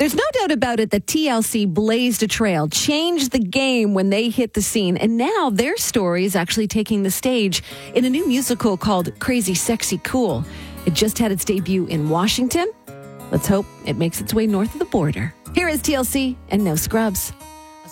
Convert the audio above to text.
There's no doubt about it that TLC blazed a trail, changed the game when they hit the scene, and now their story is actually taking the stage in a new musical called Crazy Sexy Cool. It just had its debut in Washington. Let's hope it makes its way north of the border. Here is TLC and No Scrubs.